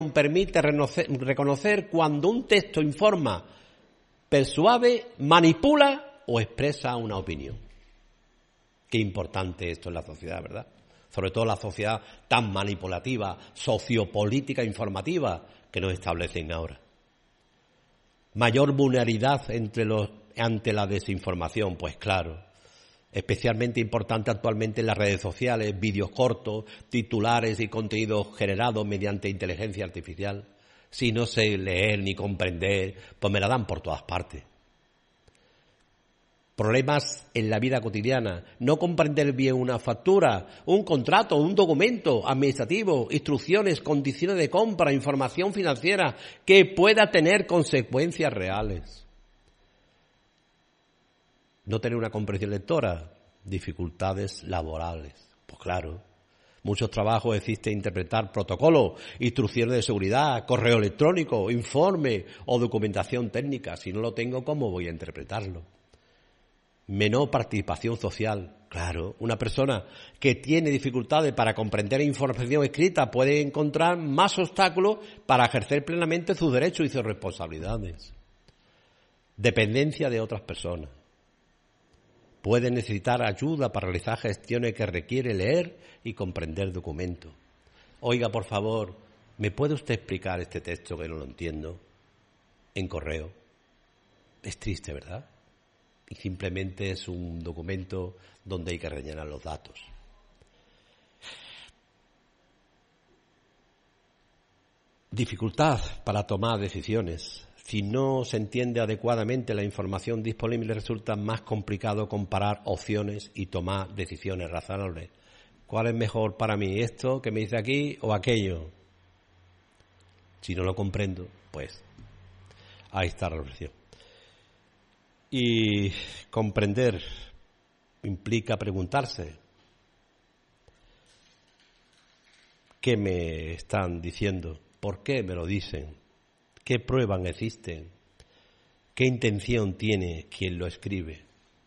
permite reconocer cuando un texto informa, persuade, manipula o expresa una opinión. Qué importante esto en la sociedad, ¿verdad? Sobre todo la sociedad tan manipulativa, sociopolítica, informativa que nos establecen ahora. Mayor vulnerabilidad ante la desinformación, pues claro. Especialmente importante actualmente en las redes sociales, vídeos cortos, titulares y contenidos generados mediante inteligencia artificial. Si no sé leer ni comprender, pues me la dan por todas partes. Problemas en la vida cotidiana, no comprender bien una factura, un contrato, un documento administrativo, instrucciones, condiciones de compra, información financiera que pueda tener consecuencias reales. No tener una comprensión lectora, dificultades laborales. Pues claro, muchos trabajos existe interpretar protocolos, instrucciones de seguridad, correo electrónico, informe o documentación técnica. Si no lo tengo, ¿cómo voy a interpretarlo? Menor participación social. Claro, una persona que tiene dificultades para comprender información escrita puede encontrar más obstáculos para ejercer plenamente sus derechos y sus responsabilidades. Dependencia de otras personas. Puede necesitar ayuda para realizar gestiones que requiere leer y comprender documentos. Oiga, por favor, ¿me puede usted explicar este texto que no lo entiendo? En correo. Es triste, ¿verdad? Y simplemente es un documento donde hay que rellenar los datos. Dificultad para tomar decisiones. Si no se entiende adecuadamente la información disponible, resulta más complicado comparar opciones y tomar decisiones razonables. ¿Cuál es mejor para mí, esto que me dice aquí o aquello? Si no lo comprendo, pues ahí está la reflexión. Y comprender implica preguntarse, ¿qué me están diciendo? ¿Por qué me lo dicen? ¿Qué pruebas existen? ¿Qué intención tiene quien lo escribe?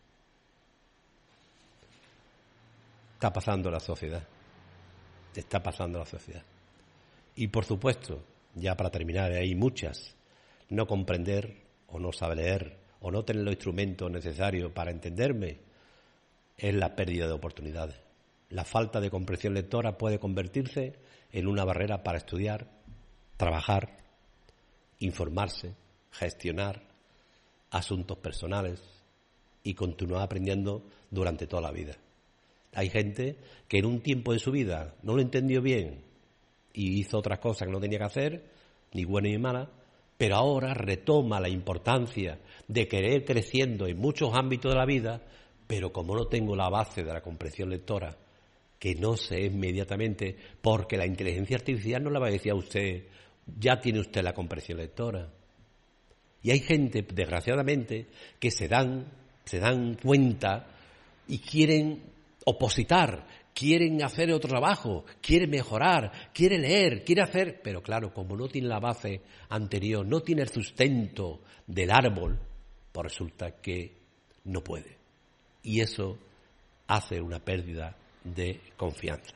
Está pasando la sociedad. Está pasando la sociedad. Y por supuesto, ya para terminar, hay muchas. No comprender o no saber leer o no tener los instrumentos necesarios para entenderme es la pérdida de oportunidades. La falta de comprensión lectora puede convertirse en una barrera para estudiar, trabajar, informarse, gestionar asuntos personales y continuar aprendiendo durante toda la vida. Hay gente que en un tiempo de su vida no lo entendió bien y hizo otras cosas que no tenía que hacer, ni buena ni mala, pero ahora retoma la importancia de querer creciendo en muchos ámbitos de la vida, pero como no tengo la base de la comprensión lectora, que no sé inmediatamente, porque la inteligencia artificial no le va a decir a usted, ya tiene usted la comprensión lectora. Y hay gente, desgraciadamente, que se dan cuenta y quieren opositar, quieren hacer otro trabajo, quieren mejorar, quieren leer, quieren hacer... Pero claro, como no tiene la base anterior, no tiene el sustento del árbol, pues resulta que no puede. Y eso hace una pérdida de confianza.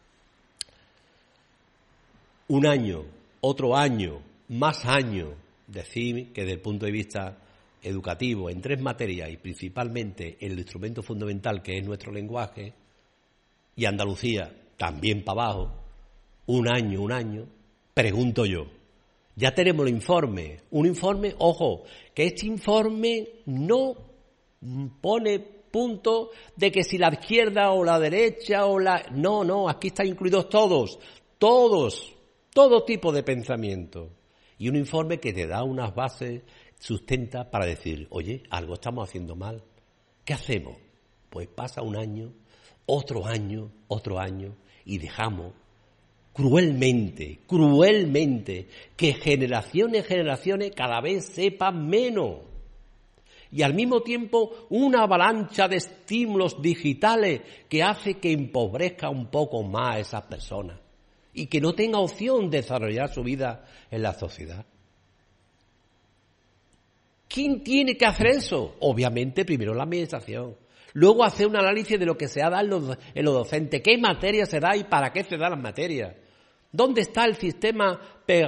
Un año, otro año, más años, decir que desde el punto de vista educativo, en 3 materias y principalmente el instrumento fundamental que es nuestro lenguaje, y Andalucía también para abajo, un año, pregunto yo, ya tenemos el informe, un informe, ojo, que este informe no pone punto de que si la izquierda o la derecha o la... No, aquí están incluidos todo tipo de pensamiento. Y un informe que te da unas bases, sustenta para decir, oye, algo estamos haciendo mal. ¿Qué hacemos? Pues pasa un año, otro año, y dejamos cruelmente, que generaciones cada vez sepan menos. Y al mismo tiempo una avalancha de estímulos digitales que hace que empobrezca un poco más a esas personas y que no tenga opción de desarrollar su vida en la sociedad. ¿Quién tiene que hacer eso? Obviamente primero la administración. Luego hacer un análisis de lo que se ha dado en los docentes, qué materia se da y para qué se dan las materias. ¿Dónde está el sistema